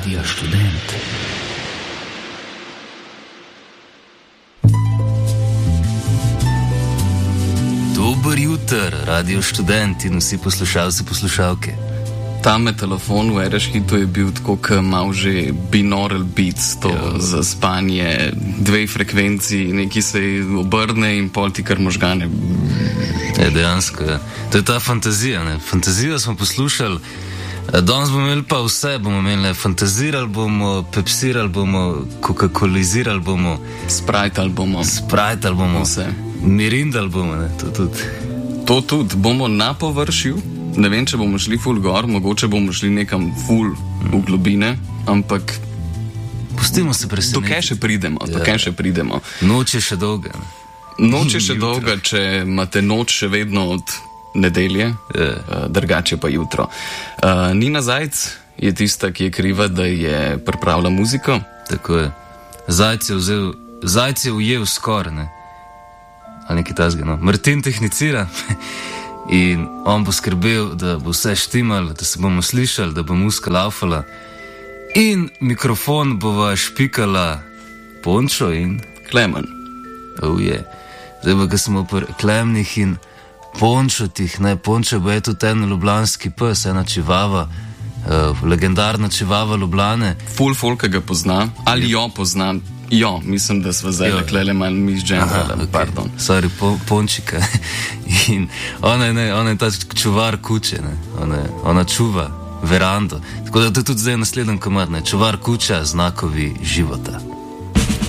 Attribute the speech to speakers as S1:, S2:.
S1: Radio Študent. Dober jutr, Radio Študent in vsi poslušalci, poslušalke.
S2: Ta me telefon v RŠ hitu je bil tako, kot malo že binaural beats, to za spanje, dve frekvenci, neki se obrne in pol ti kar možgane.
S3: Dejansko, ja. To je ta fantazija, ne? Fantazijo smo poslušali, danes bomo imeli pa vse, bomo imeli, fantazirali bomo, pepsirali bomo, coca-colizirali bomo,
S2: sprajtali
S3: bomo,
S2: vse.
S3: Mirindali bomo, ne?
S2: To tudi, bomo na površju. Ne vem, če bomo šli ful gor, mogoče bomo šli nekam ful v globine, ampak
S3: pustimo se presenetiti.
S2: Dokaj še pridemo.
S3: Noč je še dolga.
S2: Noč je še dolga, če imate noč še vedno od nedelje, drugače pa jutro. Nina Zajc je tista, ki je kriva, da je pripravila muziko.
S3: Tako je. Zajc je ujel skor, ne? Ali nekaj tasga, no. Martin tehnicira. In on bo skrbel, da bo vse štimal, da se bomo slišali, da bo muzika laufala. In mikrofon bova špikala Pončo in
S2: Klemen.
S3: Zdaj pa, ko smo pri Klemnih in Pončotih, ne, Pončo bo je tudi en ljubljanski pes, ena čivava, legendarna čivava Ljubljane.
S2: Ful folka ga pozna, ali jo pozna. Jo, mislim, da sva zdaj leklele malo misgendrele, pardon.
S3: Sorry, Pončika. In ona je ta čuvar kuće, ne. Ona čuva verando. Tako da to je tudi zdaj naslednji komad, ne. Čuvar kuća, znakovi života.